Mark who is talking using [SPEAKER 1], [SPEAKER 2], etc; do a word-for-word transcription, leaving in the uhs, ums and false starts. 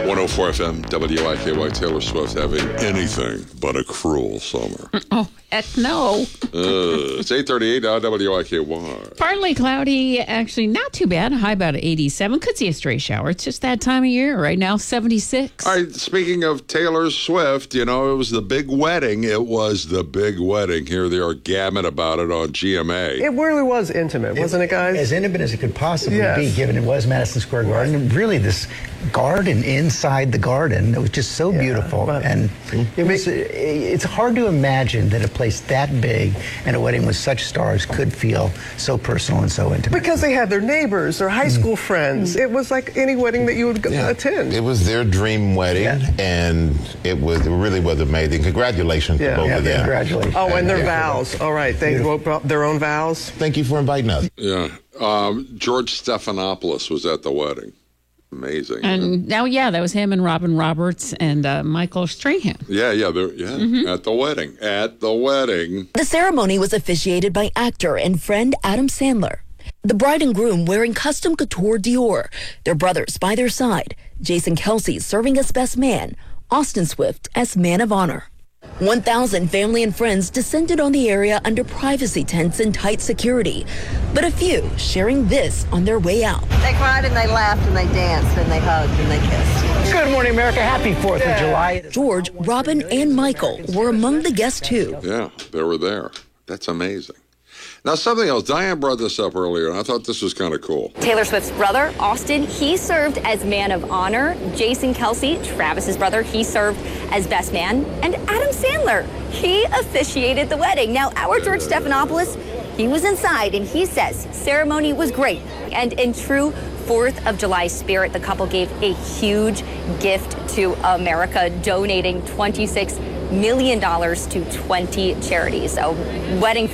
[SPEAKER 1] one oh four F M, W I K Y, Taylor Swift having anything but a cruel summer.
[SPEAKER 2] Oh, heck no.
[SPEAKER 1] uh, it's eight thirty-eight now, W I K Y.
[SPEAKER 2] Partly cloudy, actually not too bad. High about eighty-seven. Could see a stray shower. It's just that time of year. Right now, seventy-six.
[SPEAKER 1] All right, speaking of Taylor Swift, you know, it was the big wedding. It was the big wedding. Here they are gamming about it on G M A.
[SPEAKER 3] It really was intimate, wasn't it, guys?
[SPEAKER 4] As intimate as it could possibly
[SPEAKER 3] Yes.
[SPEAKER 4] be, given it was Madison Square Garden. And really, this garden inside the garden, it was just so
[SPEAKER 3] Yeah,
[SPEAKER 4] beautiful.
[SPEAKER 3] but-
[SPEAKER 4] And it was, it's hard to imagine that a place that big and a wedding with such stars could feel so personal and so intimate.
[SPEAKER 3] Because they had their neighbors, their high school friends. It was like any wedding that you would go-
[SPEAKER 5] Yeah.
[SPEAKER 3] attend.
[SPEAKER 5] It was their dream wedding,
[SPEAKER 4] Yeah.
[SPEAKER 5] and it was it really was amazing. Congratulations
[SPEAKER 3] Yeah.
[SPEAKER 5] to both
[SPEAKER 4] Yeah,
[SPEAKER 5] of them.
[SPEAKER 4] congratulations.
[SPEAKER 3] Oh, and their
[SPEAKER 5] Yeah.
[SPEAKER 3] vows. All right, they wrote their own vows.
[SPEAKER 5] Thank you for inviting us.
[SPEAKER 1] Yeah. Um, George Stephanopoulos was at the wedding. Amazing.
[SPEAKER 2] And now, yeah, that was him and Robin Roberts and uh, Michael Strahan.
[SPEAKER 1] yeah, yeah, they're, yeah,
[SPEAKER 2] Mm-hmm.
[SPEAKER 1] at the wedding. At the wedding.
[SPEAKER 6] The ceremony was officiated by actor and friend Adam Sandler. The bride and groom wearing custom couture Dior, their brothers by their side, Jason Kelce serving as best man, Austin Swift as man of honor. one thousand family and friends descended on the area under privacy tents and tight security, but a few sharing this on their way out.
[SPEAKER 7] They cried and they laughed and they danced and they hugged and they kissed.
[SPEAKER 4] Good morning, America. Happy fourth of July.
[SPEAKER 6] George, Robin, and Michael were among the guests too.
[SPEAKER 1] Yeah, they were there. That's amazing. Now, something else. Diane brought this up earlier, and I thought this was kind of cool.
[SPEAKER 8] Taylor Swift's brother, Austin, he served as man of honor. Jason Kelce, Travis's brother, he served as best man. And Adam Sandler, he officiated the wedding. Now, our George Stephanopoulos, he was inside, and he says ceremony was great. And in true fourth of July spirit, the couple gave a huge gift to America, donating twenty-six million dollars to twenty charities. So, wedding